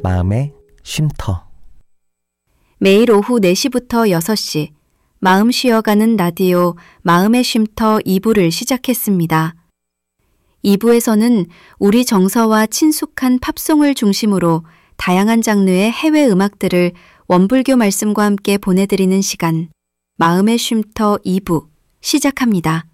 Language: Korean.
마음의 쉼터. 매일 오후 4시부터 6시 마음 쉬어가는 라디오 마음의 쉼터 2부를 시작했습니다. 2부에서는 우리 정서와 친숙한 팝송을 중심으로 다양한 장르의 해외 음악들을 원불교 말씀과 함께 보내드리는 시간 마음의 쉼터 2부 시작합니다.